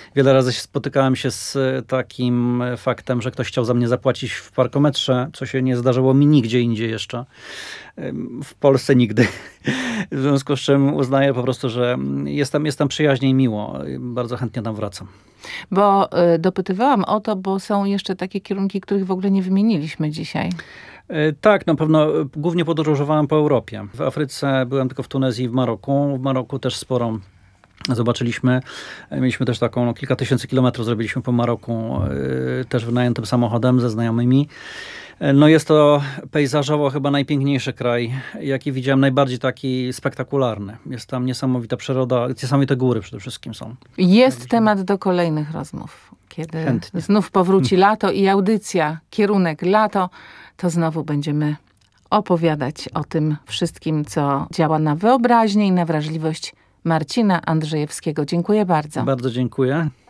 Wiele razy spotykałem się z takim faktem, że ktoś chciał za mnie zapłacić w parkometrze, co się nie zdarzyło mi nigdzie indziej jeszcze. W Polsce nigdy. W związku z czym uznaję po prostu, że jest tam przyjaźnie i miło. Bardzo chętnie tam wracam. Bo dopytywałam o to, bo są jeszcze takie kierunki, których w ogóle nie wymieniliśmy dzisiaj. Tak, na pewno głównie podróżowałem po Europie. W Afryce byłem tylko w Tunezji i w Maroku. W Maroku też sporo zobaczyliśmy. Mieliśmy też taką, kilka tysięcy kilometrów zrobiliśmy po Maroku, też wynajętym samochodem ze znajomymi. No jest to pejzażowo chyba najpiękniejszy kraj, jaki widziałem, najbardziej taki spektakularny. Jest tam niesamowita przyroda, niesamowite góry przede wszystkim są. Jest temat do kolejnych rozmów. Kiedy Chętnie. znów powróci lato i audycja, kierunek lato, to znowu będziemy opowiadać o tym wszystkim, co działa na wyobraźnię i na wrażliwość Marcina Andrzejewskiego. Dziękuję bardzo. Bardzo dziękuję.